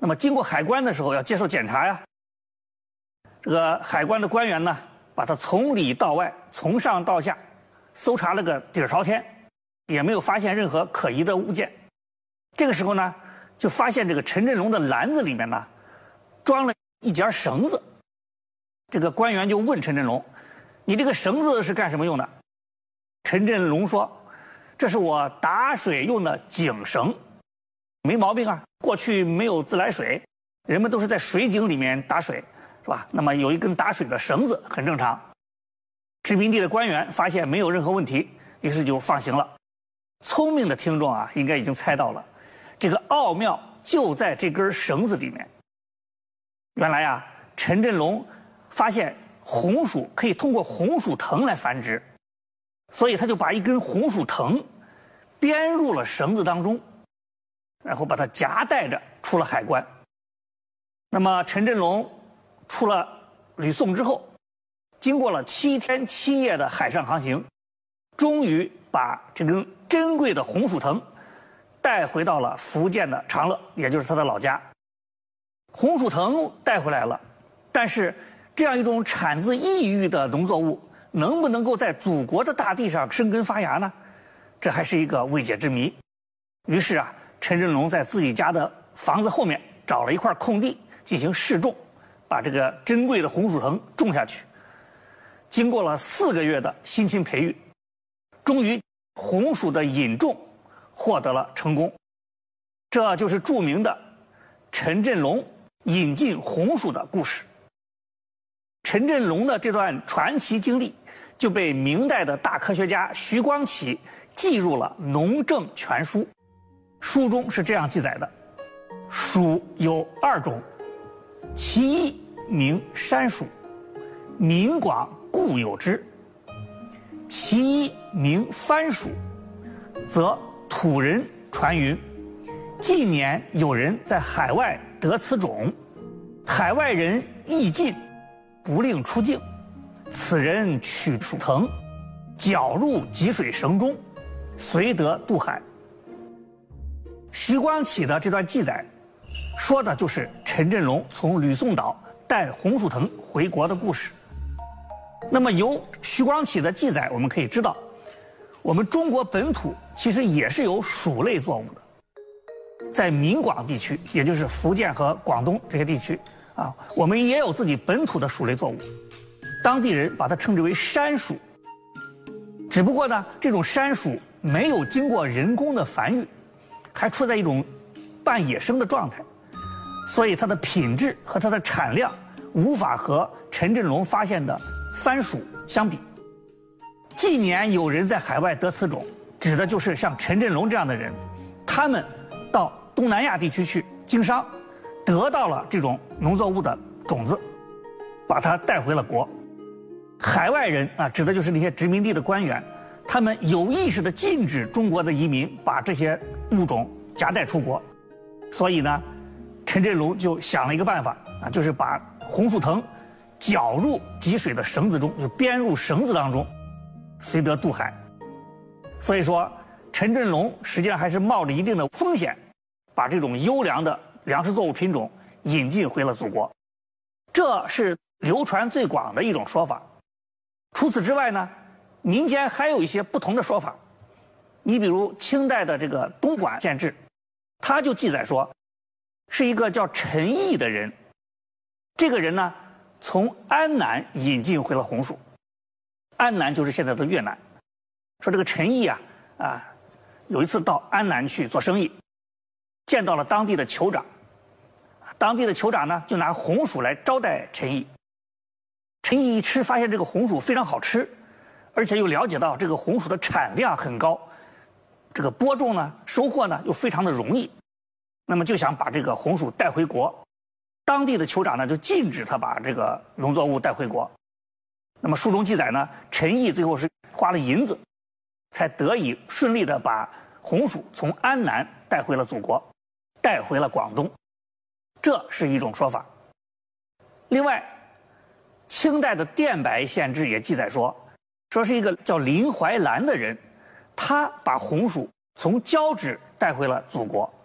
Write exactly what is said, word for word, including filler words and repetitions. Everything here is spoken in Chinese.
那么经过海关的时候要接受检查呀。这个海关的官员呢，把它从里到外、从上到下搜查了个底儿朝天，也没有发现任何可疑的物件。这个时候呢，就发现这个陈振龙的篮子里面呢，装了一截绳子。这个官员就问陈振龙：“你这个绳子是干什么用的？”陈振龙说：“这是我打水用的井绳。”没毛病啊，过去没有自来水，人们都是在水井里面打水，是吧？那么有一根打水的绳子很正常。殖民地的官员发现没有任何问题，于是就放行了。聪明的听众啊，应该已经猜到了，这个奥妙就在这根绳子里面。原来啊，陈振龙发现红薯可以通过红薯藤来繁殖，所以他就把一根红薯藤编入了绳子当中，然后把它夹带着出了海关。那么陈振龙出了吕宋之后，经过了七天七夜的海上航行，终于把这根珍贵的红薯藤带回到了福建的长乐，也就是他的老家。红薯藤带回来了，但是这样一种产自异域的农作物，能不能够在祖国的大地上生根发芽呢？这还是一个未解之谜。于是啊，陈振龙在自己家的房子后面找了一块空地进行试种，把这个珍贵的红薯藤种下去。经过了四个月的辛勤培育，终于红薯的引种获得了成功。这就是著名的陈振龙引进红薯的故事。陈振龙的这段传奇经历就被明代的大科学家徐光启记入了《农政全书》。书中是这样记载的：薯有二种，其一名山薯，民广固有之；其一名番薯，则土人传云，近年有人在海外得此种，海外人易进，不令出境，此人取薯藤，绞入汲水绳中，随得渡海。徐光启的这段记载，说的就是陈振龙从吕宋岛带红薯藤回国的故事。那么由徐光启的记载，我们可以知道，我们中国本土其实也是有薯类作物的。在闽广地区，也就是福建和广东这些地区啊，我们也有自己本土的薯类作物，当地人把它称之为山薯。只不过呢，这种山薯没有经过人工的繁育，还处在一种半野生的状态，所以它的品质和它的产量无法和陈振龙发现的番薯相比。近年有人在海外得此种，指的就是像陈振龙这样的人，他们到东南亚地区去经商，得到了这种农作物的种子，把它带回了国。海外人啊，指的就是那些殖民地的官员，他们有意识地禁止中国的移民把这些物种夹带出国。所以呢，陈振龙就想了一个办法啊，就是把红薯藤绞入汲水的绳子中，就编入绳子当中，随得渡海。所以说，陈振龙实际上还是冒着一定的风险，把这种优良的粮食作物品种引进回了祖国。这是流传最广的一种说法。除此之外呢，民间还有一些不同的说法。你比如清代的这个东莞县志，他就记载说，是一个叫陈毅的人，这个人呢从安南引进回了红薯。安南就是现在的越南。说这个陈毅啊啊，有一次到安南去做生意，见到了当地的酋长，当地的酋长呢就拿红薯来招待陈毅。陈毅一吃，发现这个红薯非常好吃，而且又了解到这个红薯的产量很高，这个播种呢收获呢又非常的容易，那么就想把这个红薯带回国。当地的酋长呢就禁止他把这个农作物带回国。那么书中记载呢，陈毅最后是花了银子，才得以顺利的把红薯从安南带回了祖国，带回了广东。这是一种说法。另外，清代的电白县志也记载说，说是一个叫林怀兰的人，他把红薯从交趾带回了祖国。